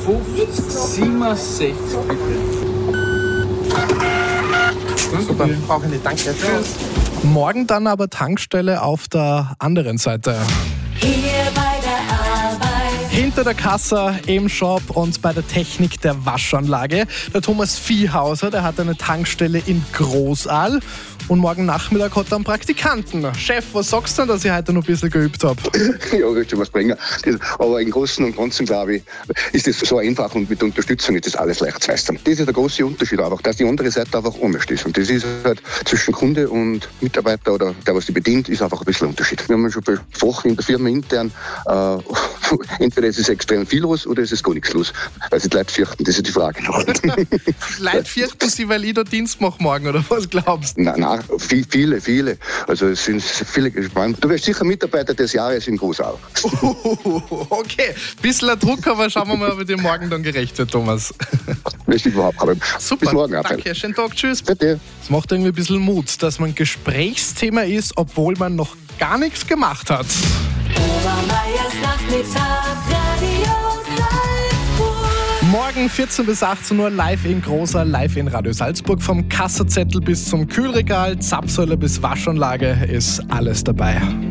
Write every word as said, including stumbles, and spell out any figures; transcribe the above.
siebenundsechzig bitte. Super, brauche ich nicht. Danke. Tschüss. Morgen dann aber Tankstelle auf der anderen Seite. Hier bei der Arbeit. Hinter der Kasse, im Shop und bei der Technik der Waschanlage. Der Thomas Viehhauser, der hat eine Tankstelle in Großaal. Und morgen Nachmittag hat er einen Praktikanten. Chef, was sagst du denn, dass ich heute noch ein bisschen geübt habe? Ja, wird schon was bringen. Das, aber im Großen und Ganzen, glaube ich, ist das so einfach und mit Unterstützung ist das alles leicht zu meistern. Das ist der große Unterschied einfach, dass die andere Seite einfach anders ist. Und das ist halt zwischen Kunde und Mitarbeiter oder der, was die bedient, ist einfach ein bisschen ein Unterschied. Wir haben schon besprochen in der Firma intern, äh, entweder ist es extrem viel los oder ist es gar nichts los. Weil sie die Leute fürchten, das ist die Frage. Leute fürchten sie, weil ich da Dienst mache morgen, oder was glaubst du? Nein, nein, viele, viele. Also es sind viele gespannt. Du wirst sicher Mitarbeiter des Jahres in Großau. Okay, bisschen ein Druck, aber schauen wir mal, ob ich dir morgen dann gerecht wird, Thomas. Möchte ich überhaupt haben. Super, bis morgen. danke, schönen Tag, tschüss. Bitte. Es macht irgendwie ein bisschen Mut, dass man Gesprächsthema ist, obwohl man noch gar nichts gemacht hat. Obermeiers Nachmittag, Radio Salzburg. Morgen vierzehn bis achtzehn Uhr live in Großer, live in Radio Salzburg. Vom Kassazettel bis zum Kühlregal, Zapfsäule bis Waschanlage ist alles dabei.